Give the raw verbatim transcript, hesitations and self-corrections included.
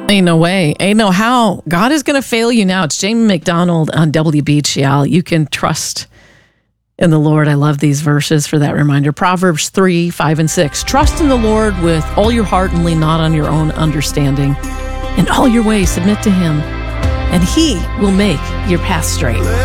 Ain't no way. Ain't no how. God is going to fail you now. It's Jamie McDonald on W B H L. You can trust in the Lord. I love these verses for that reminder. Proverbs three, five, and six. Trust in the Lord with all your heart and lean not on your own understanding. In all your ways, submit to him, and he will make your path straight.